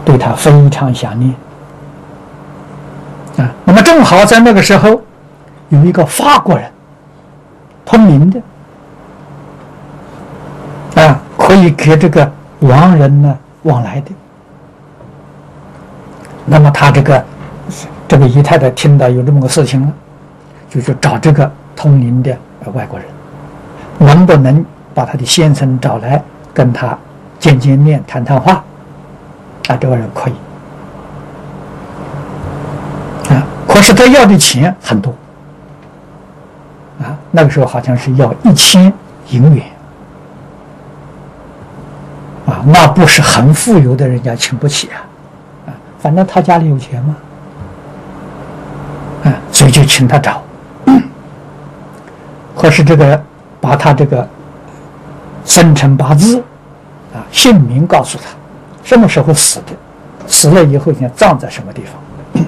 对他非常想念啊。那么正好在那个时候，有一个法国人，通灵的啊，可以给这个亡人呢往来的。那么他这个姨太太听到有这么个事情了，就去找这个通灵的外国人，能不能把他的先生找来，跟他见见面、谈谈话？啊，这个人可以。啊，可是他要的钱很多。啊，那个时候好像是要1000银元。啊，那不是很富有的人家请不起啊。啊，反正他家里有钱嘛。啊，所以就请他找。可是这个把他这个生辰八字啊、姓名告诉他，什么时候死的，死了以后想葬在什么地方，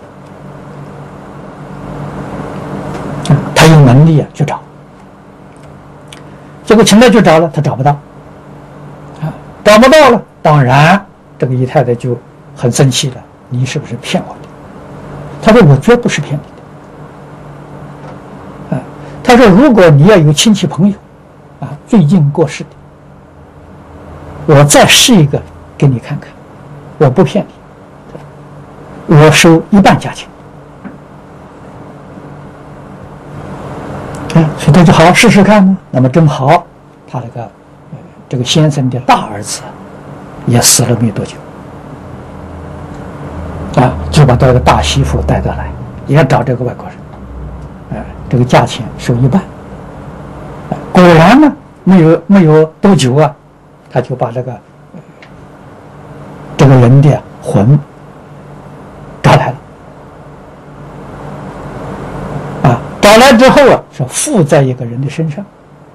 他有能力啊去找。结果请他去找了，他找不到，啊，找不到了，当然这个姨太太就很生气了，你是不是骗我的？他说我绝不是骗你的。他说如果你要有亲戚朋友啊最近过世的，我再试一个给你看看，我不骗你，我收1半价钱。所以他就好试试看呢。那么正好他这个先生的大儿子也死了没多久啊，就把这个大媳妇带到来，也找这个外国人。这个价钱收1半，果然呢，没有多久啊，他就把这个人的魂找来了，啊，找来之后啊，是附在一个人的身上，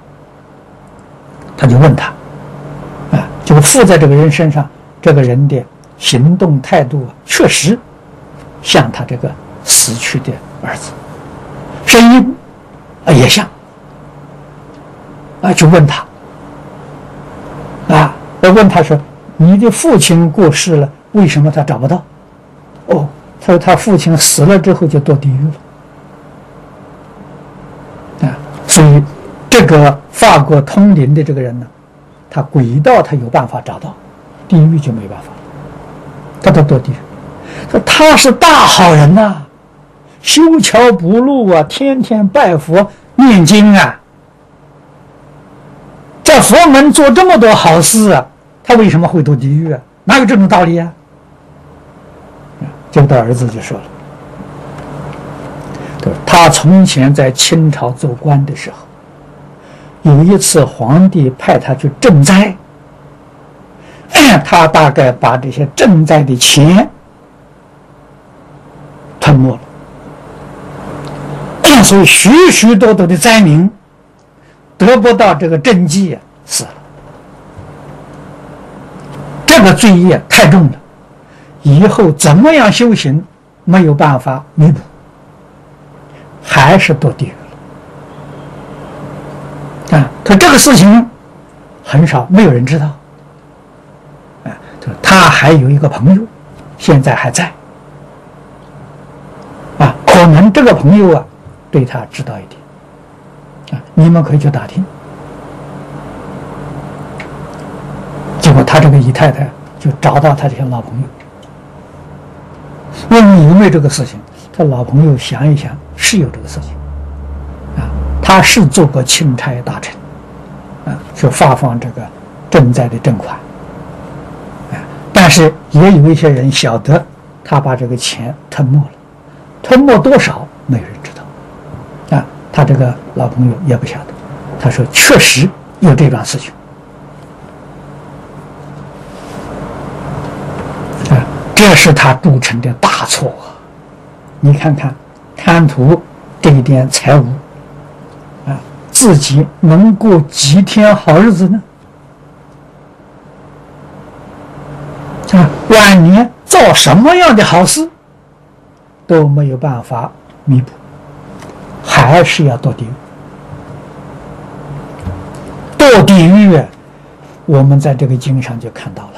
他就问他，啊，就附在这个人身上，这个人的行动态度啊，确实像他这个死去的儿子。声音也像啊，就问他啊，我问他说：“你的父亲过世了，为什么他找不到？”哦，他说他父亲死了之后就堕地狱了啊。所以这个法国通灵的这个人呢，他轨道他有办法找到，地狱就没办法，他都堕地狱。说他是大好人呐、修桥补路啊，天天拜佛念经啊，在佛门做这么多好事啊，他为什么会堕地狱啊？哪有这种道理啊？结果他儿子就说了，他从前在清朝做官的时候，有一次皇帝派他去赈灾，他大概把这些赈灾的钱吞没了。所以许许多多的灾民得不到这个赈济死了，这个罪业太重了，以后怎么样修行没有办法弥补，还是堕地狱了啊！他这个事情很少，没有人知道啊。他还有一个朋友，现在还在啊，可能这个朋友啊对他知道一点啊，你们可以去打听。结果他这个姨太太就找到他这些老朋友，问你有没有这个事情。他老朋友想一想，是有这个事情啊，他是做过钦差大臣啊，是发放这个赈灾的赈款啊，但是也有一些人晓得他把这个钱吞没了，吞没多少没有人知道。啊，他这个老朋友也不晓得，他说确实有这桩事情，啊，这是他铸成的大错啊！你看看，贪图这一点财物，啊，自己能过几天好日子呢？啊，晚年造什么样的好事都没有办法弥补。还是要堕地狱。堕地狱，我们在这个经上就看到了。